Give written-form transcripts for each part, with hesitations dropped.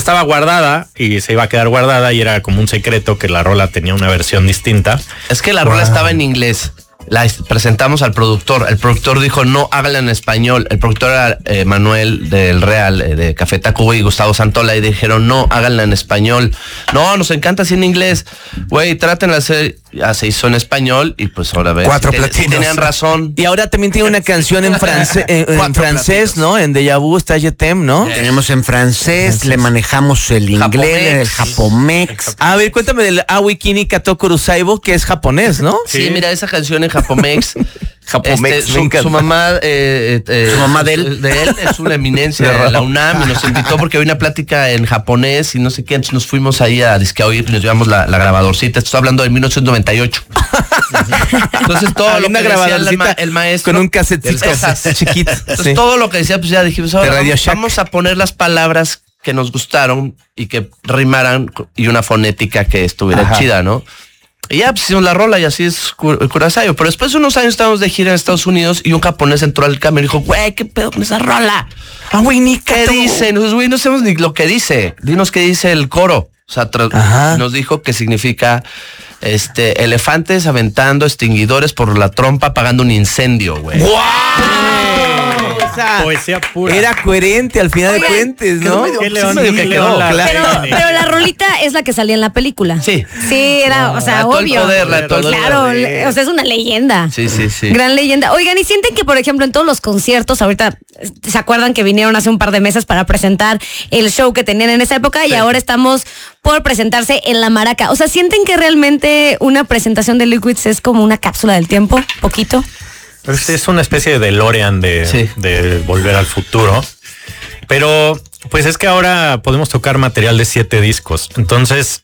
estaba guardada y se iba a quedar guardada y era como un secreto que la rola tenía una versión distinta. Es que la rola estaba en inglés. La presentamos al productor. El productor dijo, no, háganla en español. El productor era Manuel del Real, de Café Tacuba, y Gustavo Santola, y dijeron, no, háganla en español. No, nos encanta así en inglés. Güey, trátenla de hacer. Ya se hizo en español y pues ahora ves. 4 platinos. Si tenían razón. Y ahora también tiene una canción en francés, ¿no? En Deja Vu está Jetem, ¿no? Tenemos en francés, le manejamos el inglés, el japomex. A ver, cuéntame del Awikini Katokuru Saibo, que es japonés, ¿no? Sí, mira, esa canción en japomex. Japomex, Su mamá, su mamá de él es una eminencia de la UNAM y nos invitó porque había una plática en japonés y no sé qué, entonces nos fuimos ahí a disque a oír y nos llevamos la grabadorcita. Estoy hablando de 1998. Entonces todo lo que decía el maestro con un casetcito chiquito. Entonces todo lo que decía, pues ya dijimos, ahora vamos a poner las palabras que nos gustaron y que rimaran y una fonética que estuviera chida, ¿no? Y ya pues hicimos la rola y así es Curaçao. Pero después de unos años estábamos de gira en Estados Unidos y un japonés entró al cambio y dijo, güey, ¿qué pedo con esa rola? Güey, ni qué dice. Nosotros, güey, no sabemos ni lo que dice. Dinos qué dice el coro. O sea, nos dijo que significa elefantes aventando extinguidores por la trompa apagando un incendio, güey. ¡Wow! Poesía pura. Era coherente al final de cuentas, ¿no? Pero la rolita es la que salía en la película. Sí. Sí, era, o sea, obvio. Claro, o sea, es una leyenda. Sí. Gran leyenda. Oigan, ¿y sienten que, por ejemplo, en todos los conciertos, ahorita, ¿se acuerdan que vinieron hace un par de meses para presentar el show que tenían en esa época? Y ahora estamos por presentarse en La Maraca. O sea, ¿sienten que realmente una presentación de Liquids es como una cápsula del tiempo? ¿Poquito? Es una especie de DeLorean de Volver al Futuro. Pero pues es que ahora podemos tocar material de 7 discos. Entonces,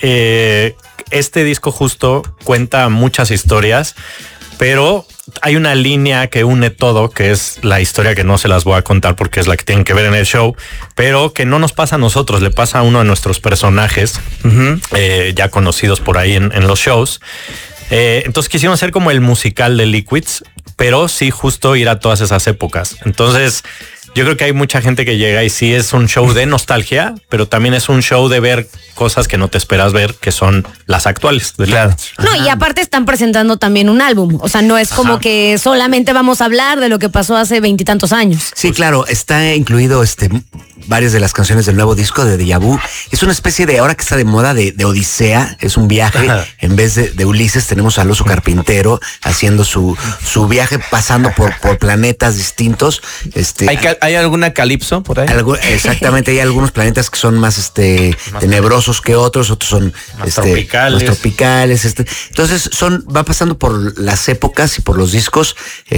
este disco justo cuenta muchas historias, pero hay una línea que une todo, que es la historia que no se las voy a contar porque es la que tienen que ver en el show, pero que no nos pasa a nosotros, le pasa a uno de nuestros personajes, ya conocidos por ahí en los shows. Entonces quisimos hacer como el musical de Liquids, pero sí justo ir a todas esas épocas. Entonces yo creo que hay mucha gente que llega y sí es un show de nostalgia, pero también es un show de ver cosas que no te esperas ver, que son las actuales. Claro. No, y aparte están presentando también un álbum. O sea, no es como que solamente vamos a hablar de lo que pasó hace 20 y tantos años. Sí, claro, está incluido varias de las canciones del nuevo disco de Deja Vu. Es una especie de, ahora que está de moda, de Odisea, es un viaje. En vez de Ulises tenemos al oso carpintero haciendo su viaje, pasando por planetas distintos. ¿Hay alguna calipso por ahí? Exactamente, hay algunos planetas que son más tenebrosos que otros son más tropicales. Entonces va pasando por las épocas y por los discos.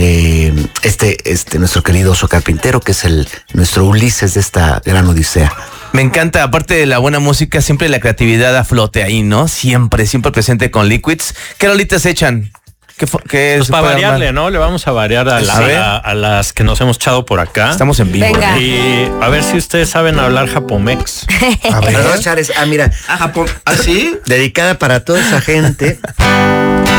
Nuestro querido oso carpintero, que es nuestro Ulises de esta gran odisea. Me encanta, aparte de la buena música, siempre la creatividad a flote ahí, ¿no? Siempre presente con Liquids. ¿Qué rolitas echan? Pues para variarle, ¿no? Le vamos a variar a las que nos hemos echado por acá. Estamos en vivo. Venga. Y a ver si ustedes saben hablar japomex. A ver, mira. Japón. ¿Ah, sí? Dedicada para toda esa gente